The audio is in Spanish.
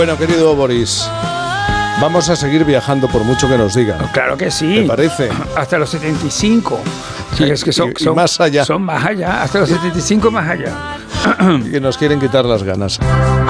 Bueno, querido Boris, vamos a seguir viajando por mucho que nos digan. Claro que sí. ¿Te parece? Hasta los 75. Sí, es que son más allá. Son más allá, hasta los 75 más allá. Que nos quieren quitar las ganas.